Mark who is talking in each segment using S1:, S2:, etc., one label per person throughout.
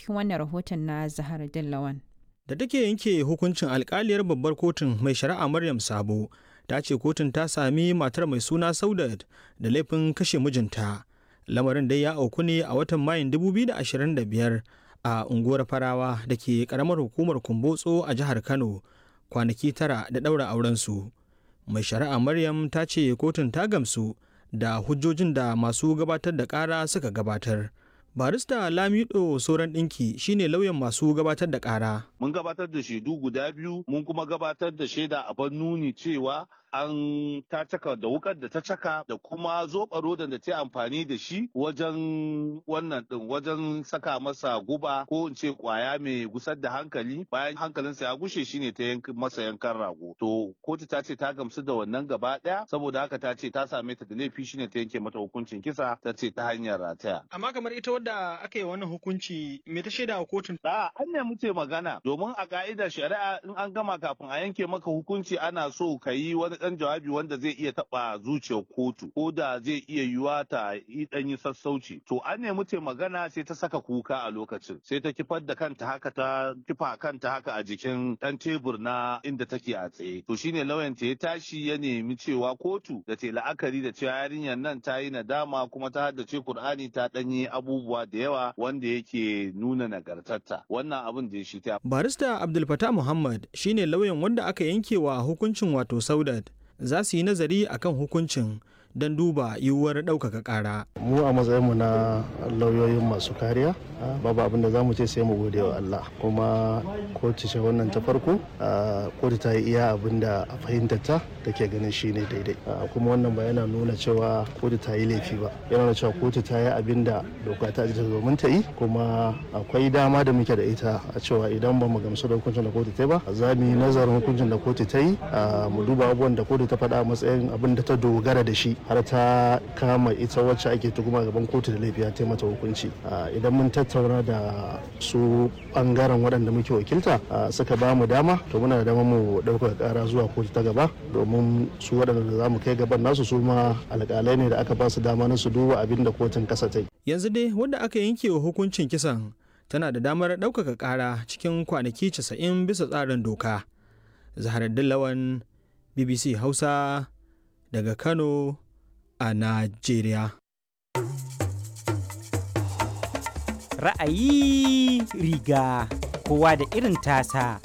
S1: cikin wannan rahoton na Zahar Dillawan.
S2: Da take yanke hukuncin alkaliyar babbar kotun mai shari'a Maryam Sabo ta ce kotun ta sami matar mai suna Saudat da laifin kashe mijinta. Lamarin dai ya auku ne a watan Mayun 2025 a unguwar Farawa da ke karamar hukumar Kumbotso a jihar Kano, kwanaki 9 da ɗaura aurensu. Mai shari'a Maryam ta ce kotun ta gamsu da hujjojin da masu gabatar da ƙara suka gabatar. Barista Lamido Soran Dinki shine lauyan masu gabatar da ƙara.
S3: Mun gabatar da shaidu guda biyu, mun kuma gabatar da shaida a nuni cewa an ta caka da wukar da ta caka da kuma zoɓaro da ta amfani da shi wajen wannan din wajen saka masa guba ko in ce kwaya mai gusar da hankali, bayan hankalinsa ya gushe shine ta masa yankan rago. To kotu ta ce ta gamsu da wannan gaba ɗaya, saboda haka ta ce ta same ta da laifi shine ta yanke mata hukuncin kisa, ta ce ta hanyar rataya.
S4: Amma kamar ita wadda aka yi wannan hukunci me ta shaida a kotun?
S3: An ne muke magana domin a ka'idar shari'a in an gama kafin a yanke maka hukunci ana so ka yi wani dan jawabi wanda zai iya taba zuciyar kotu ko da zai iya yiwa ta yi dan yi sassauci. To an ne muke magana sai ta saka kuka a lokacin, sai ta kifar da kanta haka, ta kifa kanta haka a jikin dan tebur na inda take a tsaye. To shine lauyan ta ya tashi ya nemi cewa kotu da ta la'akari da cewa yarinyar nan ta yi nadama kuma ta haddace Kur'ani, ta danyi abubuwa da yawa wanda yake nuna nagartarta. Wannan abin da ya shi ta.
S2: Barista Abdul Fattah Muhammad shine lauyan wanda aka yankewa hukuncin wato Saudat. Za su yi nazari akan hukuncin don duba yiwuwar ɗaukaka ƙara.
S5: Mu a matsayinmu na lauyoyin masu kariya babu abin da za mu ce sai mu gode wa Allah, kuma kotu ce wannan ta farko, kotu ta yi iya abin da a fahimtarta take ganin shi ne daidai, kuma wannan ba yana nuna cewa kotu ta yi laifi ba, yana nuna cewa kotu ta yi abin da doka ta ji domin ta yi, kuma akwai dama da muke da ita a cewa idan ba mu gamsu da hukuncin da kotu ta yi ba za mu yi nazarin hukuncin da kotu ta yi, mu duba abubuwan da kotu ta faɗa a matsayin abin da ta dogara da shi har ta kama ita wacce ake tuhuma gaban kotu da laifi ta mata hukunci. Idan mun tattauna da su bangaren waɗanda muke wakilta suka ba mu dama, to muna da dama mu ɗaukaka ƙara zuwa kotu ta gaba, domin su waɗanda za mu kai gaban nasu su ma alƙalai ne da aka ba su dama na su duba abin da kotun ƙasa ta yi.
S2: Yanzu dai wanda aka yanke wa hukuncin kisan tana da damar ɗaukaka ƙara cikin kwanaki 90 bisa tsarin doka. Zahar Dillawan, BBC Hausa daga Kano a Najeriya.
S6: Ra'ayi riga kowa da irin tasa.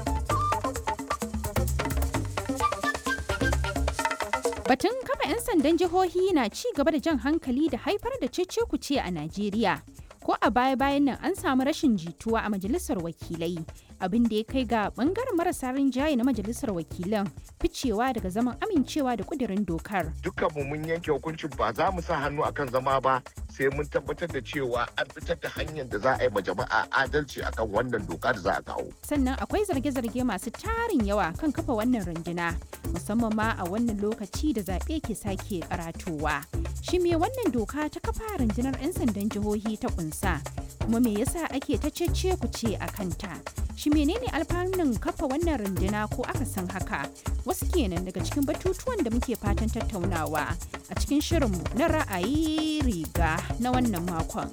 S1: Batun kafa 'yan sandan jihohi na ci gaba da jan hankali da haifar da cece-kuce a Najeriya. Ko a baya-bayan nan an samu rashin jituwa a majalisar wakilai, abin da ya kai ga bangaren marasa rinjaye na majalisar wakilan ficewa daga zaman amincewa da kudirin dokar.
S7: Dukkanmu mun yanke hukuncin ba za mu sa hannu akan zama ba sai mun tabbatar da cewa an fitar da hanyar da za a yi ma jama'a adalci akan wannan doka da za a kawo.
S1: Sannan akwai zarge-zarge masu tarin yawa kan kafa wannan runduna, musamman ma a wannan lokaci da zaɓe ke sake karatowa. Shi me wannan doka ta kafa rundunar 'yan sandan jihohi ta kunsa, kuma me yasa ake ta cece ku ce a kanta? Shi menene alfanun kafa wannan runduna ko aka san haka? Wasu kenan daga cikin batutuwan da muke fatan tattaunawa a cikin shirinmu na ra'ayi riga na wannan makon.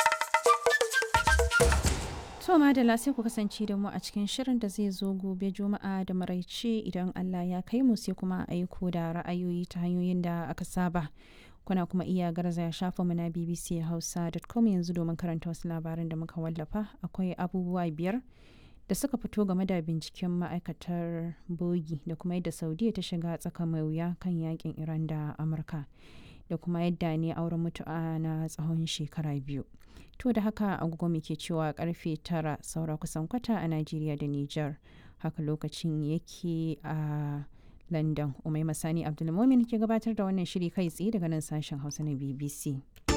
S1: To madalla sai ku kasance da mu a cikin shirin da zai zo gobe Juma'a da maraice idan Allah ya kai mu, sai kuma aiko da ra'ayoyi ta hanyoyin da aka saba. Kuna kuma iya garzaya shafinmu na bbchausa.com yanzu domin karanta wasu labaran da muka wallafa. Akwai abubuwa 5 da suka fito game da binciken ma'aikatar bogi da kuma yadda Saudiya ta shiga tsaka mai wuya kan yakin Iran da Amurka, da kuma yadda ne auren mutu'a na tsawon shekara 2. To da haka agogo muke cewa karfe 9 saura kusan kwata a Najeriya da Nijar. Haka lokacin yake a London. Umaima Sani Abdulmumin ke gabatar da wannan shiri kai tsaye daga nan sashen Hausa na BBC.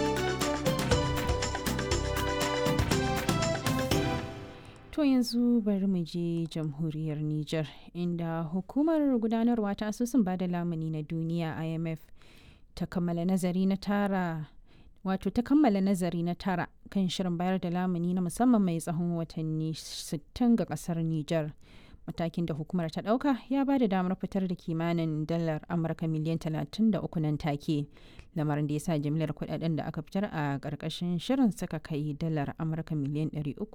S1: To yanzu bari mu je jamhuriyar Nijar, inda hukumar gudanarwa ta asusun bada lamuni na duniya IMF ta kammala nazari na tara kan shirin bayar da lamuni na musamman mai tsawon watanni 60 ga kasar Nijar. Matakin da hukumar ta dauka ya ba da damar fitar da kimanin dalar Amurka miliyan 33 nan take, lamarin da ya sa jimlar kudaden da aka fitar a karkashin shirin suka kai dalar Amurka miliyan